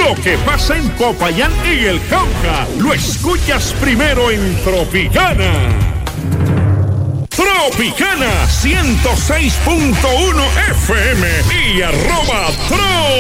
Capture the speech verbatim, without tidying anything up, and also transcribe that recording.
Lo que pasa en Popayán y el Cauca, lo escuchas primero en Tropicana. Tropicana ciento seis punto uno F M y arroba Tro.